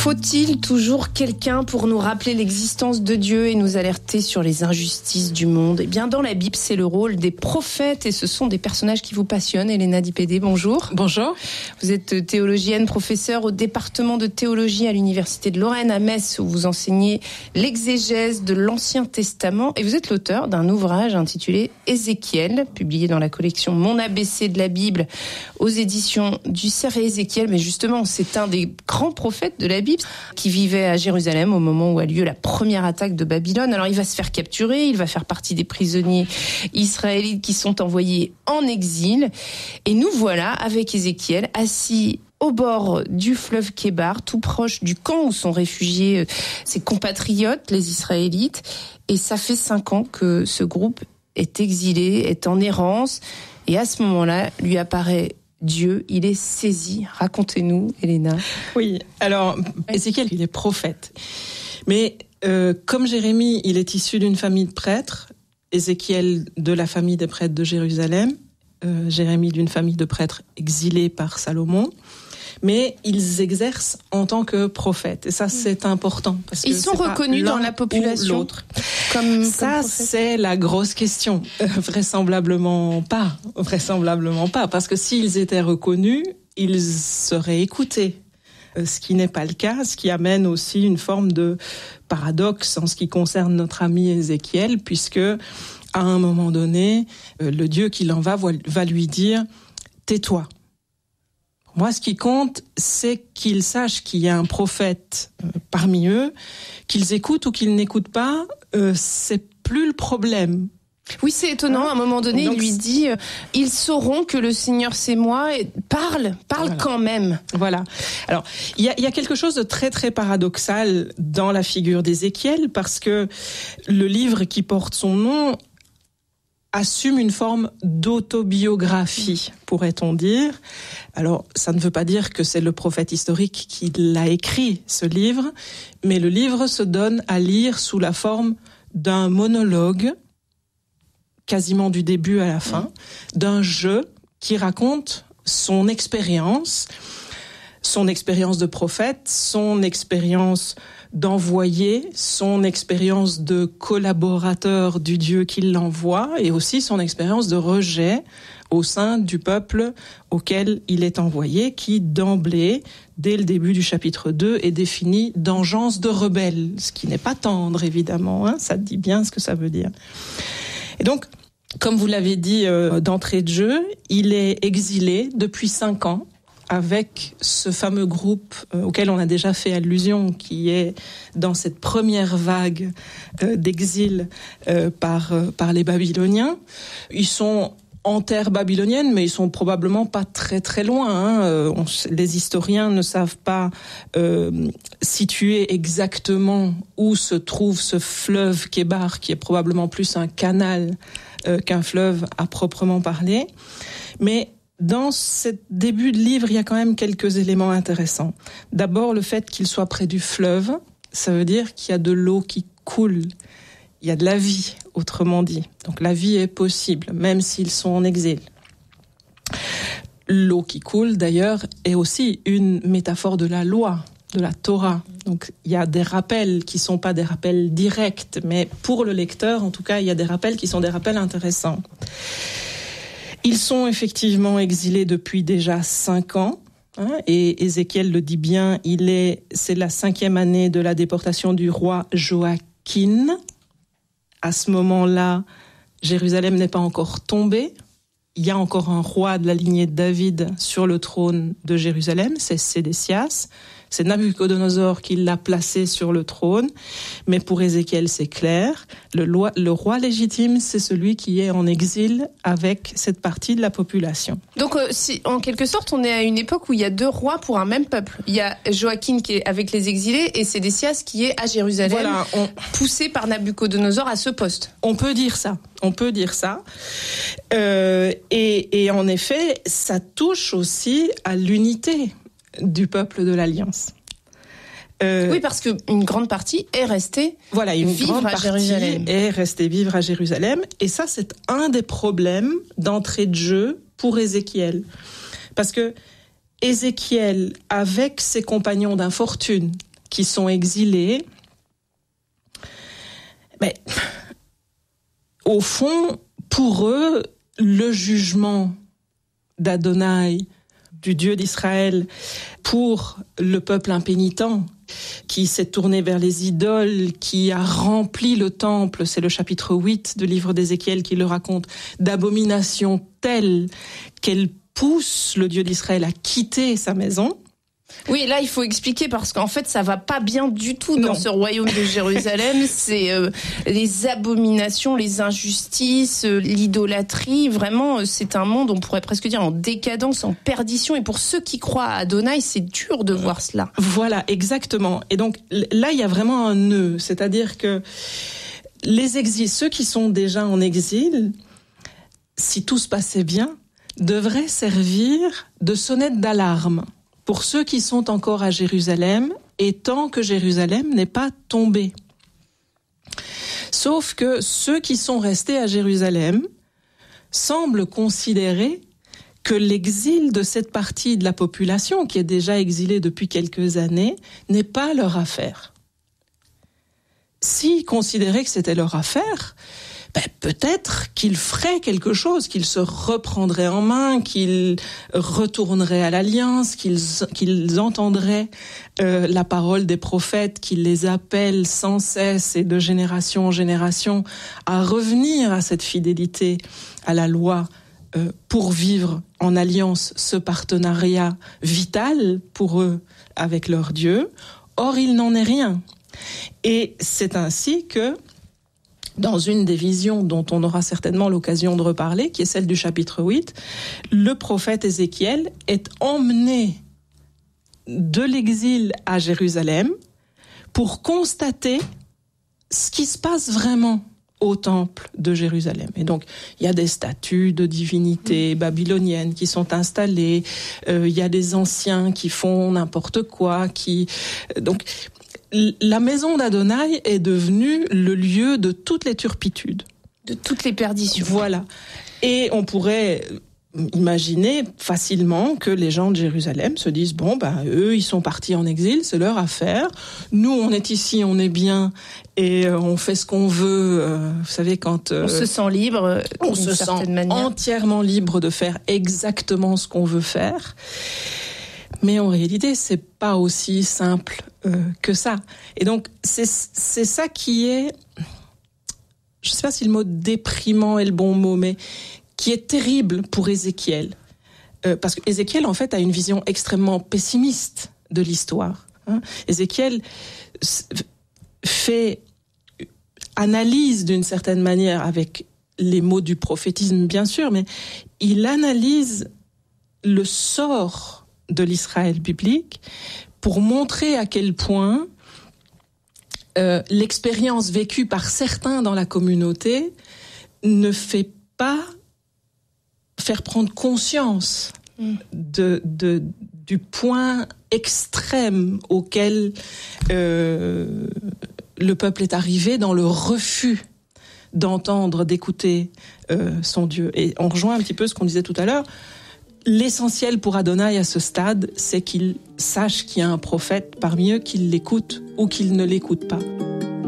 Faut-il toujours quelqu'un pour nous rappeler l'existence de Dieu et nous alerter sur les injustices du monde ? Eh bien, dans la Bible, c'est le rôle des prophètes et ce sont des personnages qui vous passionnent. Elena Di-Pédé, bonjour. Bonjour. Vous êtes théologienne, professeure au département de théologie à l'Université de Lorraine à Metz, où vous enseignez l'exégèse de l'Ancien Testament et vous êtes l'auteur d'un ouvrage intitulé Ézéchiel, publié dans la collection Mon ABC de la Bible aux éditions du Cerf et Ézéchiel. Mais justement, c'est un des grands prophètes de la Bible qui vivait à Jérusalem au moment où a lieu la première attaque de Babylone. Alors il va se faire capturer, il va faire partie des prisonniers israélites qui sont envoyés en exil. Et nous voilà avec Ézéchiel assis au bord du fleuve Kébar, tout proche du camp où sont réfugiés ses compatriotes, les Israélites. Et ça fait 5 ans que ce groupe est exilé, est en errance. Et à ce moment-là, lui apparaît Dieu, il est saisi. Racontez-nous, Elena. Oui, alors Ézéchiel, il est prophète. Mais comme Jérémie, il est issu d'une famille de prêtres, Ézéchiel de la famille des prêtres de Jérusalem, Jérémie d'une famille de prêtres exilés par Salomon. Mais ils exercent en tant que prophètes. Et ça, c'est important. Parce que ils sont reconnus dans la population l'autre. Comme c'est la grosse question. Vraisemblablement pas. Parce que s'ils étaient reconnus, ils seraient écoutés. Ce qui n'est pas le cas, ce qui amène aussi une forme de paradoxe en ce qui concerne notre ami Ézéchiel, puisque à un moment donné, le Dieu qui l'envoie va lui dire « Tais-toi ». Moi, ce qui compte, c'est qu'ils sachent qu'il y a un prophète parmi eux, qu'ils écoutent ou qu'ils n'écoutent pas, c'est plus le problème. Oui, c'est étonnant. À un moment donné, donc, il lui dit « Ils sauront que le Seigneur c'est moi. » Et parle voilà. Quand même. Voilà. Alors, il y a quelque chose de très, très paradoxal dans la figure d'Ézéchiel, parce que le livre qui porte son nom assume une forme d'autobiographie, pourrait-on dire. Alors, ça ne veut pas dire que c'est le prophète historique qui l'a écrit, ce livre, mais le livre se donne à lire sous la forme d'un monologue, quasiment du début à la fin, d'un jeu qui raconte son expérience de prophète, son expérience d'envoyé, son expérience de collaborateur du Dieu qui l'envoie et aussi son expérience de rejet au sein du peuple auquel il est envoyé, qui d'emblée, dès le début du chapitre 2, est défini d'engeance de rebelle, ce qui n'est pas tendre évidemment, ça dit bien ce que ça veut dire. Et donc, comme vous l'avez dit d'entrée de jeu, il est exilé depuis 5 ans, avec ce fameux groupe auquel on a déjà fait allusion, qui est dans cette première vague d'exil par les Babyloniens. Ils sont en terre babylonienne, mais ils sont probablement pas très très loin. Les historiens ne savent pas situer exactement où se trouve ce fleuve Kébar, qui est probablement plus un canal qu'un fleuve à proprement parler. Mais dans ce début de livre, il y a quand même quelques éléments intéressants. D'abord, le fait qu'il soit près du fleuve, ça veut dire qu'il y a de l'eau qui coule. Il y a de la vie, autrement dit. Donc la vie est possible, même s'ils sont en exil. L'eau qui coule, d'ailleurs, est aussi une métaphore de la loi, de la Torah. Donc il y a des rappels qui ne sont pas des rappels directs, mais pour le lecteur, en tout cas, il y a des rappels qui sont des rappels intéressants. Ils sont effectivement exilés depuis déjà 5 ans, et Ézéchiel le dit bien, c'est la 5e année de la déportation du roi Joachim. À ce moment-là, Jérusalem n'est pas encore tombée. Il y a encore un roi de la lignée de David sur le trône de Jérusalem, c'est Sédécias. C'est Nabuchodonosor qui l'a placé sur le trône. Mais pour Ézéchiel, c'est clair. Le roi légitime, c'est celui qui est en exil avec cette partie de la population. Donc, en quelque sorte, on est à une époque où il y a 2 rois pour un même peuple. Il y a Joachim qui est avec les exilés et Sédécias qui est à Jérusalem, voilà, poussé par Nabuchodonosor à ce poste. On peut dire ça. Et en effet, ça touche aussi à l'unité du peuple de l'Alliance. Oui, parce qu'une grande partie est restée vivre à Jérusalem. Et ça, c'est un des problèmes d'entrée de jeu pour Ézéchiel. Parce que Ézéchiel, avec ses compagnons d'infortune, qui sont exilés, mais au fond, pour eux, le jugement d'Adonai, du Dieu d'Israël, pour le peuple impénitent qui s'est tourné vers les idoles, qui a rempli le temple, c'est le chapitre 8 du livre d'Ézéchiel qui le raconte, d'abominations telles qu'elles poussent le Dieu d'Israël à quitter sa maison. Oui, là, il faut expliquer parce qu'en fait, ça va pas bien du tout dans ce royaume de Jérusalem. C'est les abominations, les injustices, l'idolâtrie. Vraiment, c'est un monde, on pourrait presque dire, en décadence, en perdition. Et pour ceux qui croient à Adonai, c'est dur de voir cela. Voilà, exactement. Et donc, là, il y a vraiment un nœud. C'est-à-dire que les exils, ceux qui sont déjà en exil, si tout se passait bien, devraient servir de sonnette d'alarme pour ceux qui sont encore à Jérusalem, et tant que Jérusalem n'est pas tombée. Sauf que ceux qui sont restés à Jérusalem semblent considérer que l'exil de cette partie de la population, qui est déjà exilée depuis quelques années, n'est pas leur affaire. S'ils considéraient que c'était leur affaire, peut-être qu'ils feraient quelque chose, qu'ils se reprendraient en main, qu'ils retourneraient à l'Alliance, qu'ils entendraient la parole des prophètes, qui les appellent sans cesse et de génération en génération à revenir à cette fidélité à la loi pour vivre en alliance ce partenariat vital pour eux avec leur Dieu. Or, il n'en est rien. Et c'est ainsi que dans une des visions dont on aura certainement l'occasion de reparler, qui est celle du chapitre 8, le prophète Ézéchiel est emmené de l'exil à Jérusalem pour constater ce qui se passe vraiment au temple de Jérusalem. Et donc, il y a des statues de divinités babyloniennes qui sont installées, il y a des anciens qui font n'importe quoi, donc, la maison d'Adonai est devenue le lieu de toutes les turpitudes. De toutes les perditions. Voilà. Et on pourrait imaginer facilement que les gens de Jérusalem se disent, eux, ils sont partis en exil, c'est leur affaire. Nous, on est ici, on est bien, et on fait ce qu'on veut. Vous savez, quand... on se sent libre, on se sent entièrement libre de faire exactement ce qu'on veut faire. Mais en réalité, c'est pas aussi simple que ça. Et donc, c'est ça qui est, je sais pas si le mot déprimant est le bon mot, mais qui est terrible pour Ézéchiel. Parce que Ézéchiel, en fait, a une vision extrêmement pessimiste de l'histoire. Ézéchiel analyse d'une certaine manière avec les mots du prophétisme, bien sûr, mais il analyse le sort de l'Israël biblique pour montrer à quel point l'expérience vécue par certains dans la communauté ne fait pas faire prendre conscience du point extrême auquel le peuple est arrivé dans le refus d'entendre, d'écouter son Dieu. Et on rejoint un petit peu ce qu'on disait tout à l'heure. L'essentiel pour Adonai à ce stade, c'est qu'il sache qu'il y a un prophète parmi eux, qu'il l'écoute ou qu'il ne l'écoute pas.